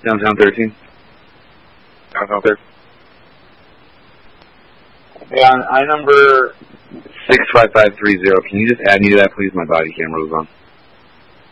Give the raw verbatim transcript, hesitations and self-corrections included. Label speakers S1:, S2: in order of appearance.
S1: Downtown thirteen.
S2: Downtown thirteen.
S3: Yeah, on I number
S1: six five five three zero. Can you just add me to that, please? My body camera was on.